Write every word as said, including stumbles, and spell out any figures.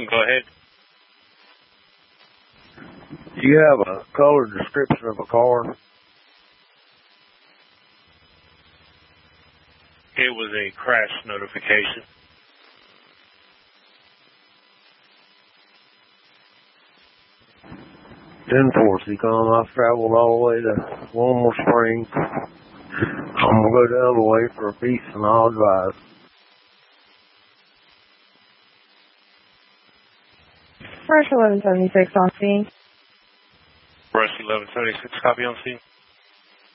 Go ahead. Do you have a color description of a car? It was a crash notification. ten four, Seacom. I've traveled all the way to Wilmer Springs. I'm going to go the other way for a piece and I'll advise. Rush eleven seventy-six on scene. Rush eleven seventy-six, copy on scene.